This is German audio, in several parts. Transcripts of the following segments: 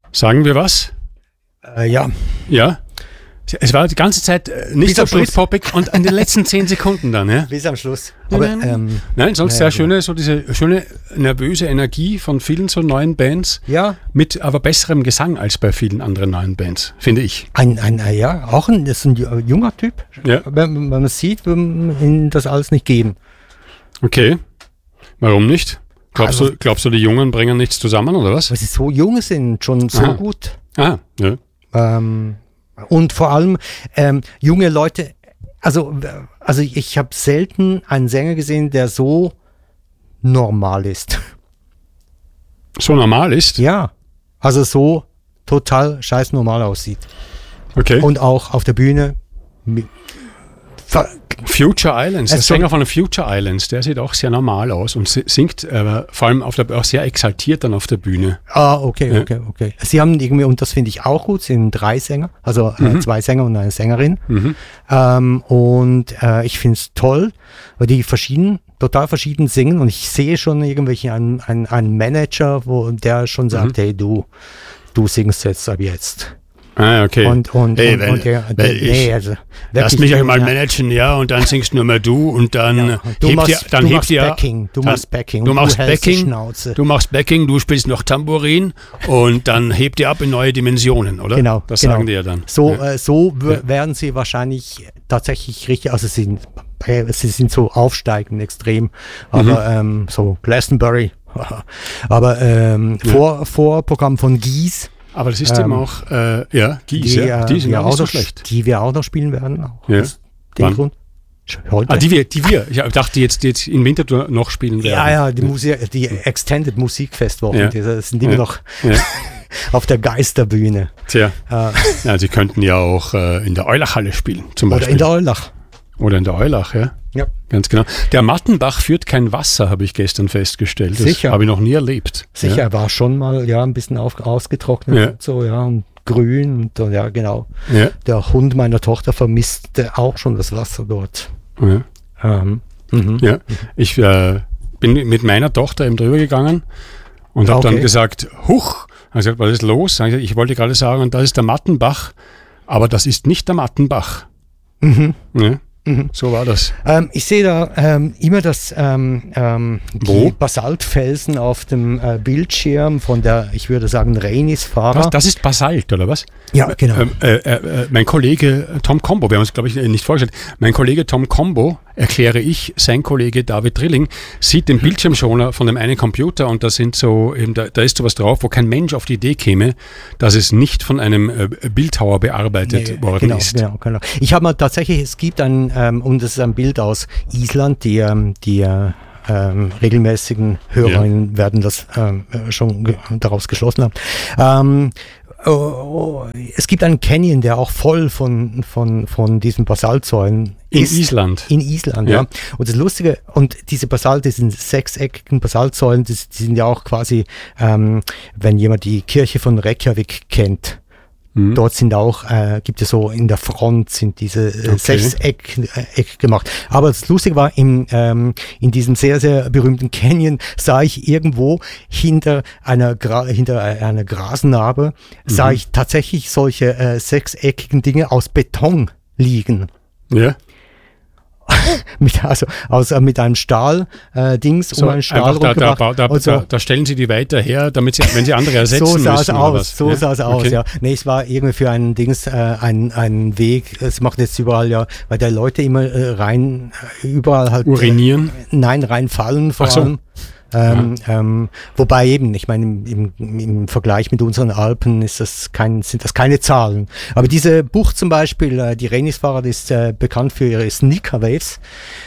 Sagen wir was? Ja. Ja. Es war die ganze Zeit nicht so Britpopig und in den letzten 10 Sekunden dann, ja? Bis am Schluss. Aber, nein, sonst sehr schöne, so diese schöne nervöse Energie von vielen so neuen Bands. Ja. Mit aber besserem Gesang als bei vielen anderen neuen Bands, finde ich. Das ist ein junger Typ. Ja. Wenn man sieht, würde man ihm das alles nicht geben. Okay. Warum nicht? Glaubst du, die Jungen bringen nichts zusammen, oder was? Weil sie so jung sind, schon so gut. Ah, ja. Und vor allem junge Leute, also ich habe selten einen Sänger gesehen, der so normal ist. So normal ist? Ja, also so total scheiß normal aussieht. Okay. Und auch auf der Bühne. Future Islands, der Sänger von den Future Islands, der sieht auch sehr normal aus und singt vor allem auch sehr exaltiert dann auf der Bühne. Okay. Sie haben irgendwie, und das finde ich auch gut, sind 3 Sänger, also 2 Sänger und eine Sängerin. Ich finde es toll, weil die total verschieden singen und ich sehe schon einen Manager, der schon sagt, hey, du singst jetzt ab jetzt. Ah, okay. Lass mich euch mal managen, ja, und dann singst nur mal du und dann du machst Backing, du machst Backing, du spielst noch Tambourin und dann hebt ihr ab in neue Dimensionen, oder? Genau. Das sagen die ja dann. Werden sie wahrscheinlich tatsächlich richtig, also sie sind so aufsteigend extrem, aber so Glastonbury, aber Vorprogramm von Gies. Aber das ist eben auch, Gies, die sind auch nicht so schlecht. Die wir auch noch spielen werden. Auch aus dem Grund. Heute. Die wir. Ich dachte jetzt im Winterthur noch spielen werden. Die Extended Musikfestwochen, die sind immer noch auf der Geisterbühne. Tja, sie könnten ja auch in der Eulachhalle spielen, zum Beispiel. Oder in der Eulach, ja. Ja. Ganz genau. Der Mattenbach führt kein Wasser, habe ich gestern festgestellt. Das habe ich noch nie erlebt. Sicher, er war schon mal ein bisschen ausgetrocknet und so, und grün und genau. Ja. Der Hund meiner Tochter vermisste auch schon das Wasser dort. Ja. Ich bin mit meiner Tochter eben drüber gegangen und habe dann gesagt, huch, was ist los? Ich wollte gerade sagen, das ist der Mattenbach, aber das ist nicht der Mattenbach. Ja. So war das. Ich sehe da immer die Basaltfelsen auf dem Bildschirm von der, ich würde sagen, Reynisfahrer. Das ist Basalt, oder was? Ja, genau. Mein Kollege Tom Combo, wir haben uns, glaube ich, nicht vorgestellt, mein Kollege Tom Combo, erkläre ich, sein Kollege David Drilling, sieht den Bildschirmschoner von dem einen Computer und da sind so, da ist sowas drauf, wo kein Mensch auf die Idee käme, dass es nicht von einem Bildhauer bearbeitet worden ist. Genau. Ich habe mal tatsächlich, es gibt und das ist ein Bild aus Island, die regelmäßigen Hörerinnen werden das schon daraus geschlossen haben. Es gibt einen Canyon, der auch voll von diesen Basaltsäulen ist. In Island, ja. Und das Lustige, und diese diesen 6-eckigen Basaltsäulen, die sind ja auch quasi, wenn jemand die Kirche von Reykjavik kennt, dort sind auch, gibt es so in der Front sind diese 6-Eck gemacht. Aber das Lustige war, in diesem sehr, sehr berühmten Canyon sah ich irgendwo hinter einer Grasnarbe, sah ich tatsächlich solche 6-eckigen Dinge aus Beton liegen. Ja. mit einem Stahl-Dings so einen Stahl rumgemacht. Da stellen sie die weiter her, wenn sie andere ersetzen so sah müssen. So sah es aus, ja. Nee, es war irgendwie für einen Dings, ein Weg, es macht jetzt überall weil da Leute immer überall halt urinieren? Reinfallen vor allem. Wobei eben, ich meine, im Vergleich mit unseren Alpen sind das keine Zahlen. Aber diese Bucht zum Beispiel, die Reynisfahrer, ist bekannt für ihre Sneaker-Waves.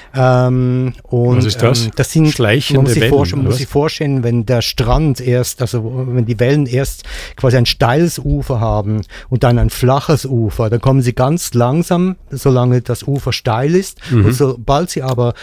Was ist das? Das sind schleichende Wellen. Man muss sich vorstellen, wenn der Strand wenn die Wellen erst quasi ein steiles Ufer haben und dann ein flaches Ufer, dann kommen sie ganz langsam, solange das Ufer steil ist. Und sobald sie aber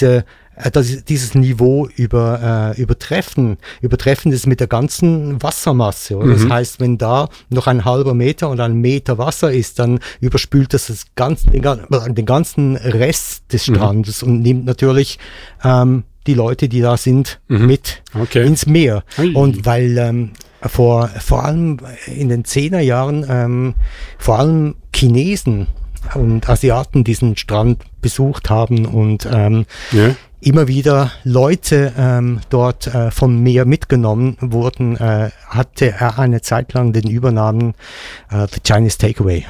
dieses Niveau übertreffen es mit der ganzen Wassermasse. Oder? Das heißt, wenn da noch ein halber Meter oder ein Meter Wasser ist, dann überspült das den ganzen Rest des Strandes und nimmt natürlich die Leute, die da sind, mit ins Meer. Und weil vor allem in den 10er Jahren vor allem Chinesen und Asiaten diesen Strand besucht haben und immer wieder Leute dort vom Meer mitgenommen wurden, hatte er eine Zeit lang den Übernamen The Chinese Takeaway.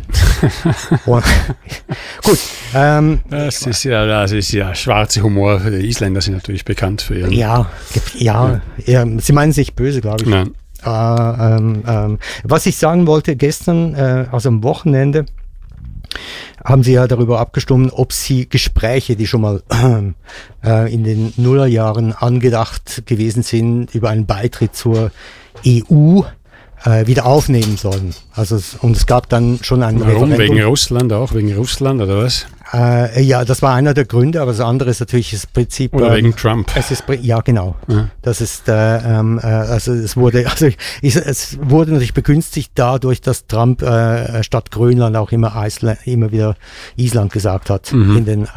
Gut. Das ist ja schwarzer Humor. Die Isländer sind natürlich bekannt für ihren... Ja, sie meinen sich böse, glaube ich. Nein. Was ich sagen wollte, gestern, also am Wochenende, haben sie ja darüber abgestimmt, ob sie Gespräche, die schon mal in den Nullerjahren angedacht gewesen sind, über einen Beitritt zur EU wieder aufnehmen sollen. Also und es gab dann schon ein Referendum. Wegen Russland auch? Wegen Russland oder was? Ja, das war einer der Gründe, aber das andere ist natürlich das Prinzip. Oder wegen Trump. Ja, genau. Ja. Das ist, es wurde natürlich begünstigt dadurch, dass Trump statt Grönland auch immer wieder Island gesagt hat. In den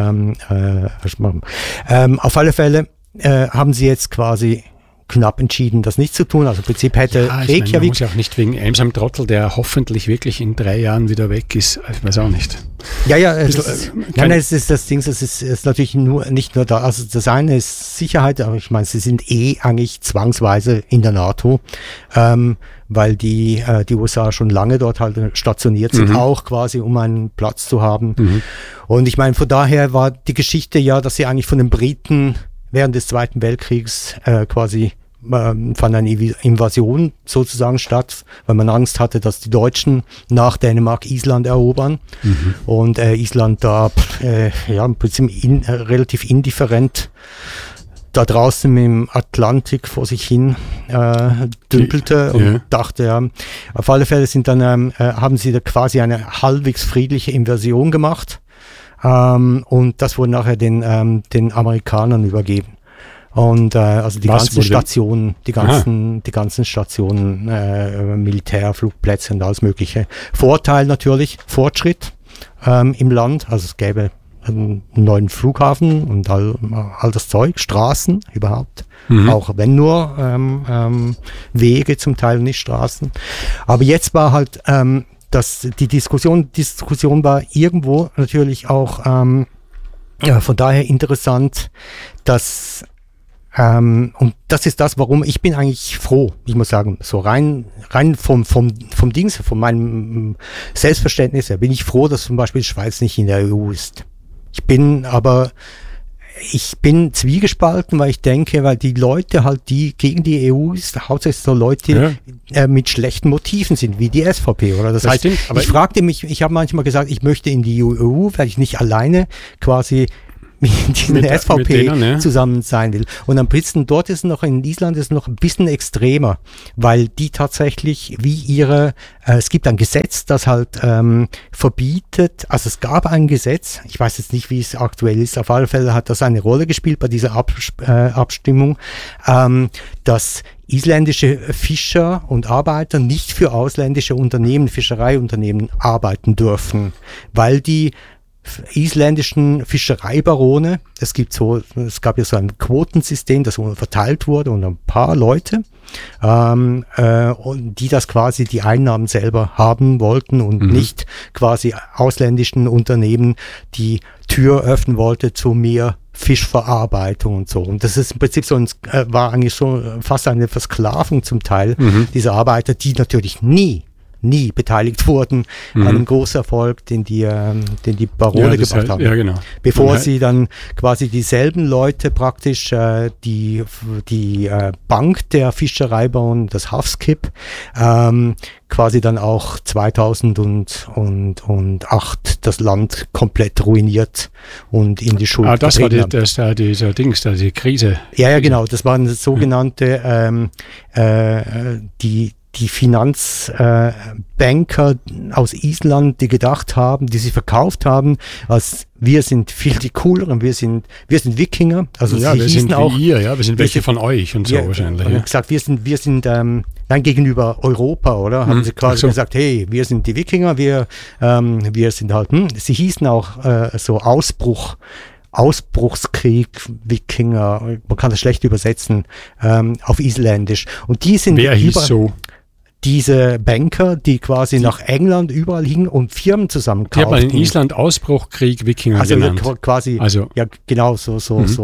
auf alle Fälle haben sie jetzt quasi knapp entschieden, das nicht zu tun. Also im Prinzip hätte Reykjavik... Man muss ja auch nicht wegen einem Trottel, der hoffentlich wirklich in 3 Jahren wieder weg ist. Ich weiß auch nicht. Es ist das Ding, es ist natürlich nicht nur da. Also das eine ist Sicherheit, aber ich meine, sie sind eigentlich zwangsweise in der NATO, weil die USA schon lange dort halt stationiert sind, auch quasi, um einen Platz zu haben. Und ich meine, von daher war die Geschichte ja, dass sie eigentlich von den Briten während des Zweiten Weltkriegs quasi fand eine Invasion sozusagen statt, weil man Angst hatte, dass die Deutschen nach Dänemark Island erobern und Island da im Prinzip relativ indifferent da draußen im Atlantik vor sich hin dümpelte und dachte, auf alle Fälle haben sie da quasi eine halbwegs friedliche Invasion gemacht. Und das wurde nachher den Amerikanern übergeben. Und also die ganzen Stationen, Militärflugplätze und alles Mögliche. Vorteil natürlich, Fortschritt im Land. Also es gäbe einen neuen Flughafen und all das Zeug, Straßen überhaupt. Auch wenn nur Wege zum Teil, nicht Straßen. Aber jetzt war halt die Diskussion war irgendwo natürlich auch von daher interessant, dass und das ist das, warum ich bin eigentlich froh, ich muss sagen, so rein vom Dings, von meinem Selbstverständnis her, bin ich froh, dass zum Beispiel die Schweiz nicht in der EU ist. Ich bin zwiegespalten, weil ich denke, weil die Leute halt, die gegen die EU ist, hauptsächlich so Leute, mit schlechten Motiven sind, wie die SVP, oder? Das heißt, stimmt, aber ich habe manchmal gesagt, ich möchte in die EU, weil ich nicht alleine quasi mit der SVP zusammen sein will. Und am besten dort in Island ist es noch ein bisschen extremer, weil die tatsächlich es gibt ein Gesetz, das halt verbietet, also es gab ein Gesetz, ich weiß jetzt nicht, wie es aktuell ist, auf alle Fälle hat das eine Rolle gespielt bei dieser Abstimmung, dass isländische Fischer und Arbeiter nicht für ausländische Fischereiunternehmen arbeiten dürfen, weil die isländischen Fischereibarone, es gab ja so ein Quotensystem, das verteilt wurde und ein paar Leute, die das quasi die Einnahmen selber haben wollten und nicht quasi ausländischen Unternehmen die Tür öffnen wollte zu mehr Fischverarbeitung und so. Und das ist im Prinzip war eigentlich so fast eine Versklavung zum Teil dieser Arbeiter, die natürlich nie beteiligt wurden an einem Großerfolg, den die Barone gemacht haben. Ja, genau. Bevor sie dann quasi dieselben Leute praktisch die Bank der Fischereibauen, das Havskip, quasi dann auch 2008 das Land komplett ruiniert und in die Schuld das war die Krise. Ja, genau. Das waren sogenannte die Finanzbanker aus Island, die gedacht haben, die sie verkauft haben, als wir sind viel die cooleren, wir sind Wikinger. Also ja, wir sind wie ihr, wir sind welche von euch und so wahrscheinlich. Und gesagt, wir sind gegenüber Europa, oder? Haben sie quasi gesagt, hey, wir sind die Wikinger, wir sind halt, sie hießen auch so Ausbruch Ausbruchskrieg, Wikinger, man kann das schlecht übersetzen, auf Isländisch. Und die sind Wer hieß so? Diese Banker, die quasi nach England überall hingen und Firmen zusammenkauften. Die hat man in Island Ausbruchkrieg Wikinger genannt. Quasi, also ja genau, so.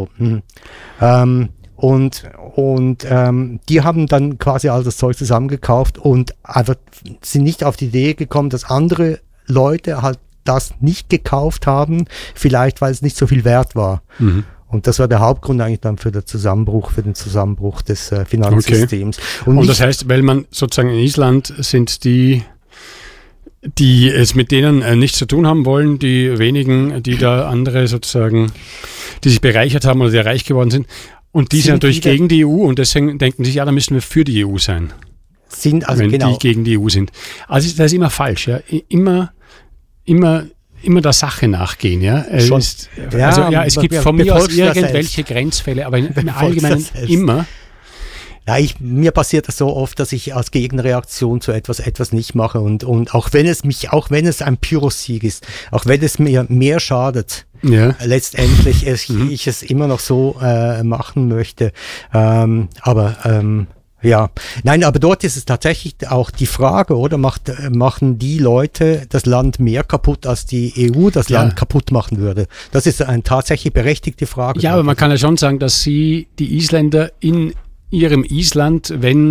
Und die haben dann quasi all das Zeug zusammengekauft und einfach sind nicht auf die Idee gekommen, dass andere Leute halt das nicht gekauft haben, vielleicht weil es nicht so viel wert war. Mhm. Und das war der Hauptgrund eigentlich dann für den Zusammenbruch des Finanzsystems. Okay. Und das heißt, weil man sozusagen in Island sind die es mit denen nichts zu tun haben wollen, die wenigen, die da andere sozusagen, die sich bereichert haben oder die reich geworden sind. Und die sind natürlich gegen die EU und deswegen denken sich, ja, da müssen wir für die EU sein. Wenn die gegen die EU sind. Also das ist immer falsch, ja. Immer der Sache nachgehen, ja. Es gibt von mir aus irgendwelche Grenzfälle, aber im Allgemeinen immer. Ja, mir passiert das so oft, dass ich als Gegenreaktion zu etwas nicht mache und auch wenn es ein Pyrrhussieg ist, auch wenn es mir mehr schadet, letztendlich ich es immer noch so machen möchte. Ja, nein, aber dort ist es tatsächlich auch die Frage, oder? Machen die Leute das Land mehr kaputt, als die EU das Land kaputt machen würde? Das ist eine tatsächlich berechtigte Frage. Ja, aber man kann ja schon sagen, dass die Isländer in ihrem Island,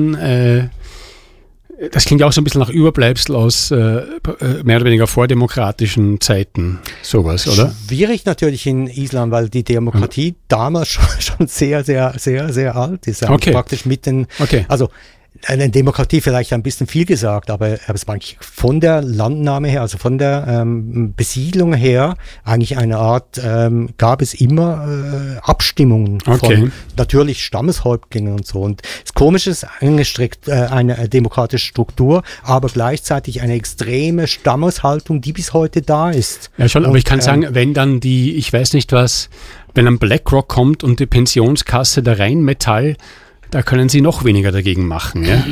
das klingt auch so ein bisschen nach Überbleibsel aus mehr oder weniger vordemokratischen Zeiten, sowas, oder? Schwierig natürlich in Island, weil die Demokratie damals schon sehr, sehr, sehr, sehr alt ist. Okay. Praktisch also eine Demokratie vielleicht ein bisschen viel gesagt, aber es war eigentlich von der Landnahme her, also von der Besiedlung her, eigentlich eine Art, gab es immer Abstimmungen von natürlich Stammeshäuptlingen und so. Und das Komische ist angestreckt eine demokratische Struktur, aber gleichzeitig eine extreme Stammeshaltung, die bis heute da ist. Ja schon, aber ich kann sagen, wenn dann wenn ein BlackRock kommt und die Pensionskasse der Rheinmetall, da können sie noch weniger dagegen machen. Ja?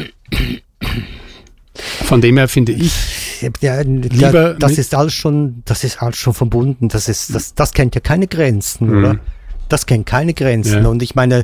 Von dem her finde ich, das ist alles schon verbunden. Das kennt ja keine Grenzen, oder? Das kennt keine Grenzen. Ja. Und ich meine,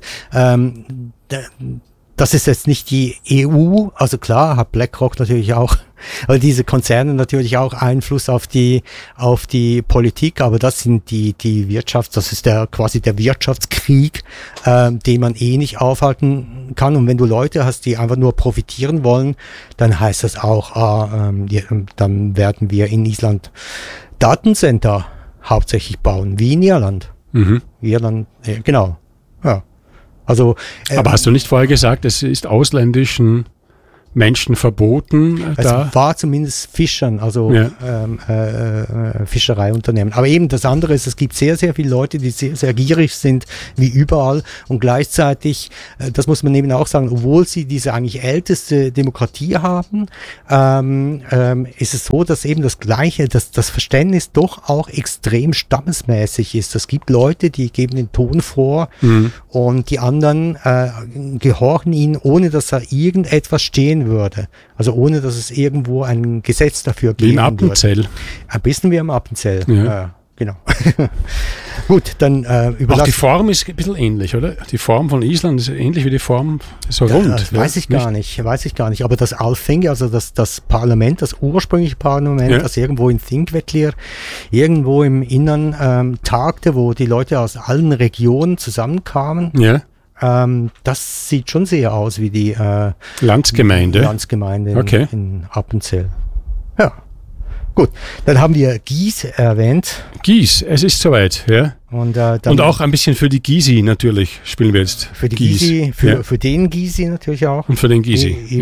das ist jetzt nicht die EU, also klar hat BlackRock natürlich auch, weil diese Konzerne natürlich auch Einfluss auf die Politik, aber das sind die das ist quasi der Wirtschaftskrieg, den man nicht aufhalten kann. Und wenn du Leute hast, die einfach nur profitieren wollen, dann heißt das auch, dann werden wir in Island Datencenter hauptsächlich bauen, wie in Irland. Mhm. Irland, genau, ja. Also, aber hast du nicht vorher gesagt, es ist ausländischen Menschen verboten? Es war zumindest Fischern, also Fischereiunternehmen. Aber eben das andere ist, es gibt sehr, sehr viele Leute, die sehr, sehr gierig sind, wie überall. Und gleichzeitig, das muss man eben auch sagen, obwohl sie diese eigentlich älteste Demokratie haben, ist es so, dass eben das Verständnis doch auch extrem stammesmäßig ist. Es gibt Leute, die geben den Ton vor und die anderen gehorchen ihnen, ohne dass da irgendetwas stehen würde. Also ohne, dass es irgendwo ein Gesetz dafür geben würde. Wie im Appenzell. Ein bisschen wie im Appenzell. Ja. Genau. Gut, dann auch die Form ist ein bisschen ähnlich, oder? Die Form von Island ist ähnlich wie die Form, so rund. Das weiß ich gar nicht. Aber das Alþingi, also das Parlament, das ursprüngliche Parlament, das irgendwo in Þingvellir, irgendwo im Innern tagte, wo die Leute aus allen Regionen zusammenkamen. Ja. Das sieht schon sehr aus wie die Landsgemeinde in Appenzell. Ja, gut. Dann haben wir Gies erwähnt. Gies, es ist soweit, ja. Und auch ein bisschen für die Gysi natürlich spielen wir jetzt. Für die Gysi, für den Gysi natürlich auch. Und für den Gysi,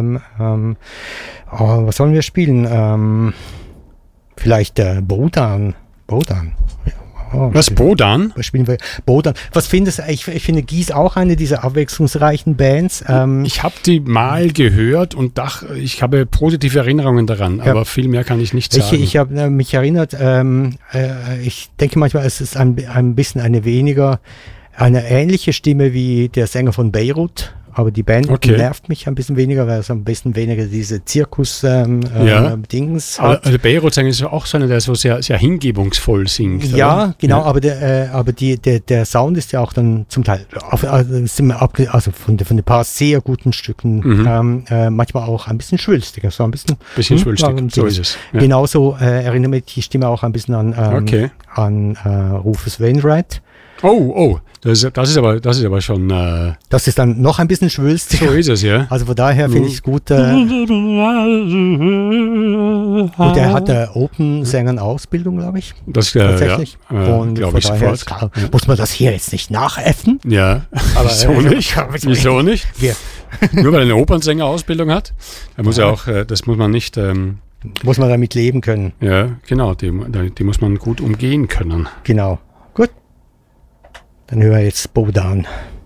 was sollen wir spielen? Vielleicht Bodan. Was, Bodan? Was spielen wir? Bodan. Was findest du? Ich finde Gies auch eine dieser abwechslungsreichen Bands. Ich habe die mal gehört und ich habe positive Erinnerungen daran, aber viel mehr kann ich nicht sagen. Ich habe mich erinnert, ich denke manchmal, es ist ein bisschen eine ähnliche Stimme wie der Sänger von Beirut. aber die Band nervt mich ein bisschen weniger, weil es ein bisschen weniger diese Zirkus-Dings hat. Also Beirut ist auch so einer, der so sehr, sehr hingebungsvoll singt. Ja, oder? Genau, aber der Sound ist ja auch dann zum Teil, also von den paar sehr guten Stücken, manchmal auch ein bisschen schwülstiger. So ein bisschen schwülstig, so ist es. Ja. Genauso erinnert mich die Stimme auch ein bisschen an Rufus Wainwright. Oh, das ist aber schon... das ist dann noch ein bisschen schwülstig. So ist es, ja. Also von daher finde ich es gut. Und er hat Open-Sängern-Ausbildung, glaube ich. Das tatsächlich. Und von daher ist klar, muss man das hier jetzt nicht nachäffen. Ja, aber wieso nicht? Nur weil er eine Opernsänger-Ausbildung hat, muss er auch, das muss man nicht... muss man damit leben können. Ja, genau, die muss man gut umgehen können. Genau. Gut. Dann hören wir jetzt Bodan.